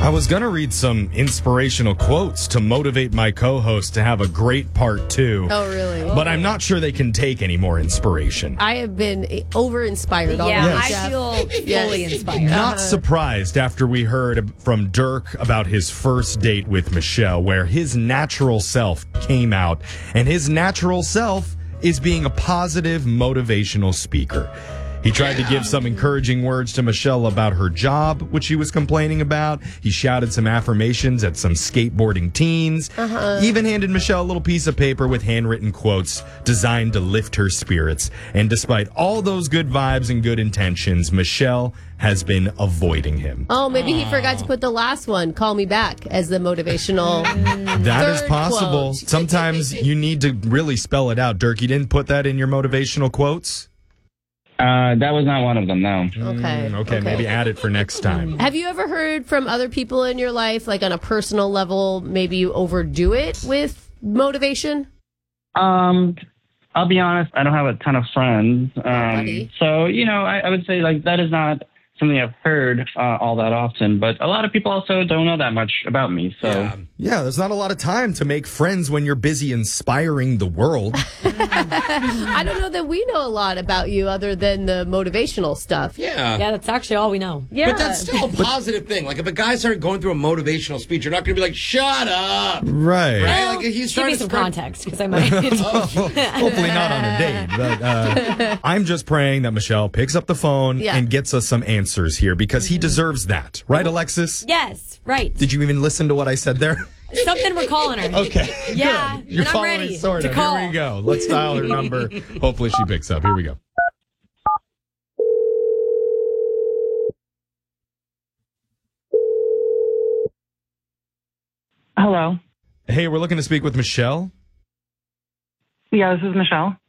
I was going to read some inspirational quotes to motivate my co-host to have a great part 2. Oh, really? But I'm not sure they can take any more inspiration. I have been over-inspired already. Yeah, Yes. I feel fully inspired. Not surprised after we heard from Dirk about his first date with Michelle, where his natural self came out, and his natural self is being a positive, motivational speaker. He tried to give some encouraging words to Michelle about her job, which she was complaining about. He shouted some affirmations at some skateboarding teens. Even handed Michelle a little piece of paper with handwritten quotes designed to lift her spirits. And despite all those good vibes and good intentions, Michelle has been avoiding him. Oh, maybe he forgot to put the last one, call me back, as the motivational. That is third possible. quote. Sometimes you need to really spell it out. Dirk, you didn't put that in your motivational quotes? That was not one of them, no. Okay. Maybe add it for next time. Have you ever heard from other people in your life, like on a personal level, maybe you overdo it with motivation? I'll be honest, I don't have a ton of friends. buddy. So, I would say like that is not something I've heard all that often, but a lot of people also don't know that much about me. So Yeah, there's not a lot of time to make friends when you're busy inspiring the world. I don't know that we know a lot about you other than the motivational stuff. Yeah. Yeah, that's actually all we know. Yeah. But that's still a positive thing. Like, if a guy started going through a motivational speech, you're not going to be like, shut up. Right. Right? Like, he's Give trying me to some spread- context, because I might. Hopefully not on a date. But I'm just praying that Michelle picks up the phone Yeah. and gets us some answers here because he deserves that. Right, Alexis? Yes, right. Did you even listen to what I said there? Something we're calling her. Okay. Yeah, Good. You're and I'm following ready sort to of. call. Here we go. Let's dial her number. Hopefully she picks up. Here we go. Hello. Hey, we're looking to speak with Michelle. Yeah, this is Michelle.